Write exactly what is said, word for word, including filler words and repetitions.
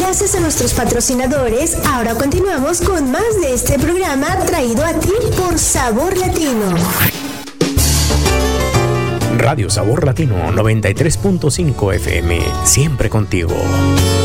Gracias a nuestros patrocinadores, ahora continuamos con más de este programa traído a ti por Sabor Latino. Radio Sabor Latino noventa y tres punto cinco F M, siempre contigo.